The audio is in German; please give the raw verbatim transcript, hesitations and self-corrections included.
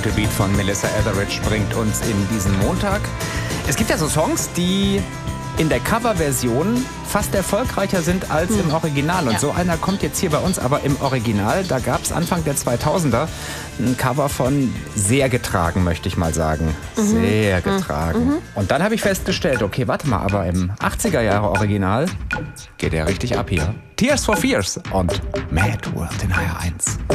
gute Beat von Melissa Etheridge bringt uns in diesen Montag. Es gibt ja so Songs, die in der Coverversion fast erfolgreicher sind als hm. im Original. Und ja. so einer kommt jetzt hier bei uns. Aber im Original, da gab es Anfang der zweitausender ein Cover von Sehr getragen, möchte ich mal sagen. Mhm. Sehr getragen. Mhm. Und dann habe ich festgestellt, okay, warte mal, aber im achtziger Jahre Original geht er richtig ab hier. Tears for Fears und Mad World in H R eins.